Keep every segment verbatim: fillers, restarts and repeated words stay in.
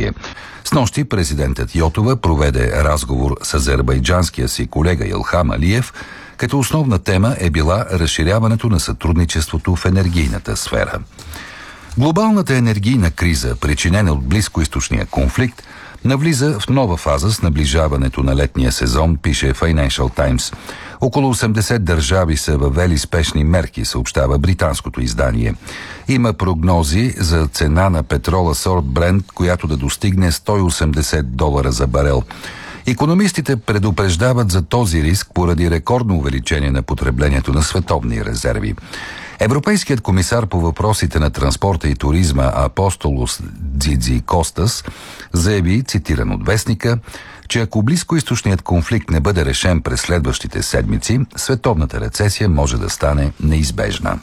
действие. Снощи президентът Йотова проведе разговор с азербайджанския си колега Илхам Алиев, като основна тема е била разширяването на сътрудничеството в енергийната сфера. Глобалната енергийна криза, причинена от близкоизточния конфликт, навлиза в нова фаза с наближаването на летния сезон, пише Financial Times. Около осемдесет държави са въвели спешни мерки, съобщава британското издание. Има прогнози за цена на петрола сорт Брент, която да достигне сто и осемдесет долара за барел. Икономистите предупреждават за този риск поради рекордно увеличение на потреблението на световни резерви. Европейският комисар по въпросите на транспорта и туризма Апостолос Дзидзи Костас заяви, цитиран от вестника, че ако близкоизточният конфликт не бъде решен през следващите седмици, световната рецесия може да стане неизбежна.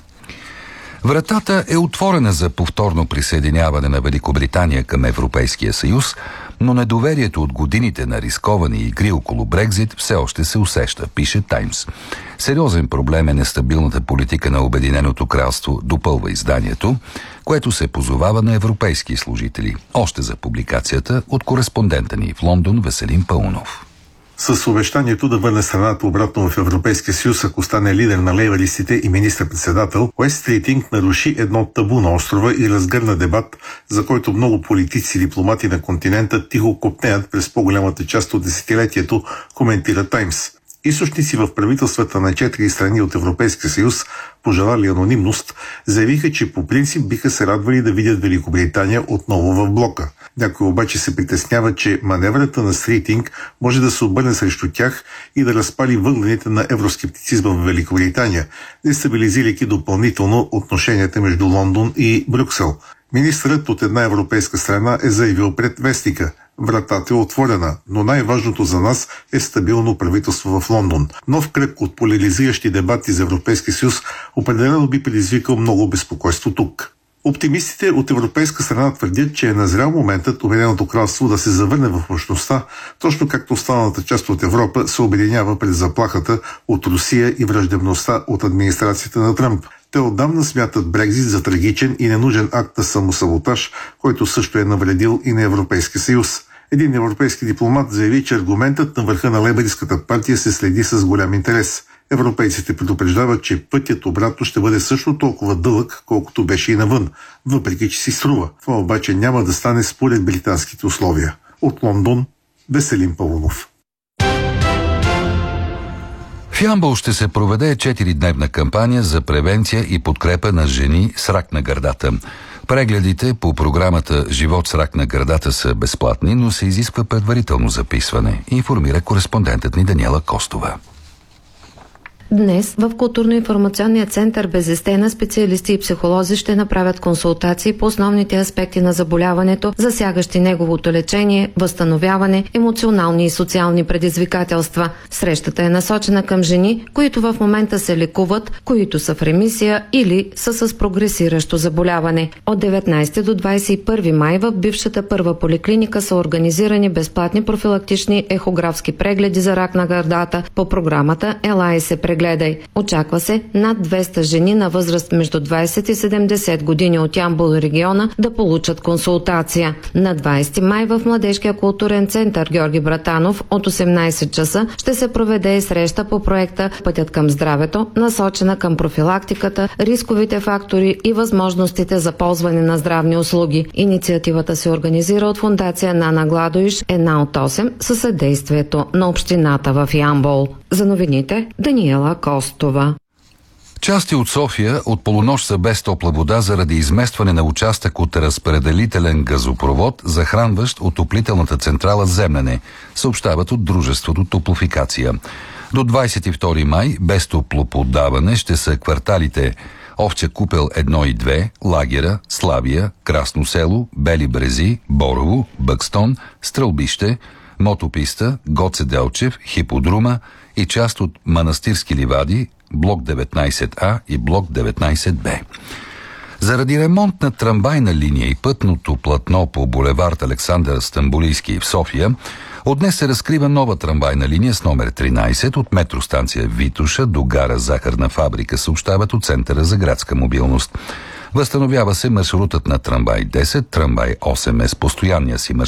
Вратата е отворена за повторно присъединяване на Великобритания към Европейския съюз, но недоверието от годините на рисковани игри около Брекзит все още се усеща, пише Таймс. Сериозен проблем е нестабилната политика на Обединеното кралство, допълва изданието, което се позовава на европейски служители. Още за публикацията от кореспондента ни в Лондон Веселин Паунов. С обещанието да върне страната обратно в Европейския съюз, ако стане лидер на лейбаристите и министър-председател, Уест Стрит наруши едно табу на острова и разгърна дебат, за който много политици и дипломати на континента тихо копнеят през по-голямата част от десетилетието, коментира Таймс. Източници в правителствата на четири страни от Европейския съюз, пожелали анонимност, заявиха, че по принцип биха се радвали да видят Великобритания отново в блока. Някои обаче се притесняват, че маневрата на Стритинг може да се обърне срещу тях и да разпали въглените на евроскептицизма в Великобритания, дестабилизирайки допълнително отношенията между Лондон и Брюксел. Министърът от една европейска страна е заявил пред вестника: вратата е отворена, но най-важното за нас е стабилно правителство в Лондон. Нов кръг от поляризиращи дебати за Европейския съюз определено би предизвикал много безпокойство тук. Оптимистите от европейска страна твърдят, че е назрял моментът Обединеното кралство да се завърне в общността, точно както останалата част от Европа се обединява пред заплахата от Русия и враждебността от администрацията на Тръмп. Те отдавна смятат Брекзит за трагичен и ненужен акт на самосаботаж, който също е навредил и на Европейския съюз. Един европейски дипломат заяви, че аргументът на върха на лейбористската партия се следи с голям интерес. Европейците предупреждават, че пътят обратно ще бъде също толкова дълъг, колкото беше и навън, въпреки че си струва. Това обаче няма да стане според британските условия. От Лондон, Веселин Паунов. В Ямбол ще се проведе четиридневна кампания за превенция и подкрепа на жени с рак на гърдата. Прегледите по програмата «Живот с рак на гърдата» са безплатни, но се изисква предварително записване, информира кореспондентът ни Даниела Костова. Днес в Културно-информационния център Безестена специалисти и психолози ще направят консултации по основните аспекти на заболяването, засягащи неговото лечение, възстановяване, емоционални и социални предизвикателства. Срещата е насочена към жени, които в момента се лекуват, които са в ремисия или са с прогресиращо заболяване. От деветнайсети до двайсет и първи май в бившата първа поликлиника са организирани безплатни профилактични ехографски прегледи за рак на гърдата по програмата «Ела и се прегледай». Очаква се над двеста жени на възраст между двайсет и седемдесет години от Ямбол региона да получат консултация. На двайсети май в Младежкия културен център Георги Братанов от осемнайсет часа ще се проведе и среща по проекта «Пътят към здравето», насочена към профилактиката, рисковите фактори и възможностите за ползване на здравни услуги. Инициативата се организира от фондация Нана Гладуиш, една от осем, със съдействието на общината в Ямбол. За новините Даниела Костова. Части от София от полунощ са без топла вода заради изместване на участък от разпределителен газопровод, захранващ отоплителната централа Земляне, съобщават от дружеството Топлофикация. До двайсет и втори май без топлоподаване ще са кварталите Овча купел едно и две, Лагера, Славия, Красно село, Бели брези, Борово, Бъкстон, Стрълбище, Мотописта, Гоце Делчев, Хиподрума и част от Манастирски ливади, блок деветнайсет А и блок деветнайсет Б. Заради ремонт на трамвайна линия и пътното платно по булевард Александър Стамболийски в София, от днес се разкрива нова трамвайна линия с номер тринайсет от метростанция Витоша до гара Захарна фабрика, съобщават от Центъра за градска мобилност. Възстановява се маршрутът на трамвай десет, трамвай осем е с постоянния си маршрут